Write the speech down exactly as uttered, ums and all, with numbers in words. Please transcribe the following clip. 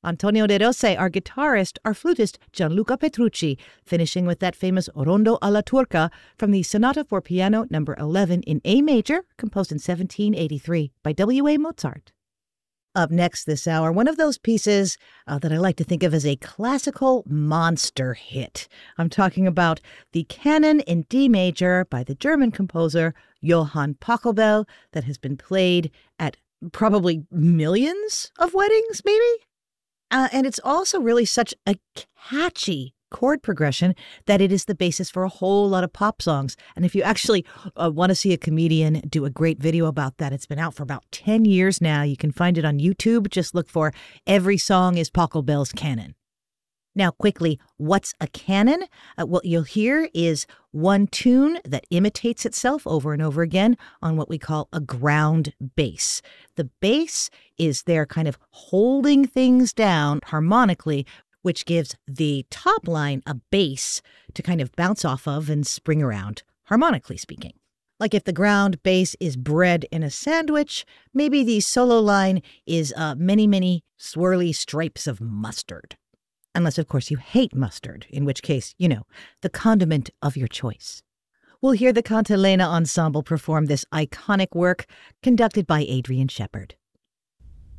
Antonio De Rossi, our guitarist, our flutist, Gianluca Petrucci, finishing with that famous Rondo alla Turca from the Sonata for Piano number eleven in A major, composed in seventeen eighty-three by W A Mozart. Up next this hour, one of those pieces uh, that I like to think of as a classical monster hit. I'm talking about the Canon in D major by the German composer Johann Pachelbel that has been played at probably millions of weddings, maybe? Uh, and it's also really such a catchy chord progression that it is the basis for a whole lot of pop songs. And if you actually uh, want to see a comedian do a great video about that, it's been out for about ten years now. You can find it on YouTube. Just look for Every Song is Pachelbel's Canon. Now, quickly, what's a canon? Uh, what you'll hear is one tune that imitates itself over and over again on what we call a ground bass. The bass is there kind of holding things down harmonically, which gives the top line a base to kind of bounce off of and spring around, harmonically speaking. Like if the ground bass is bread in a sandwich, maybe the solo line is uh, many, many swirly stripes of mustard. Unless, of course, you hate mustard, in which case, you know, the condiment of your choice. We'll hear the Cantilena Ensemble perform this iconic work, conducted by Adrian Shepard.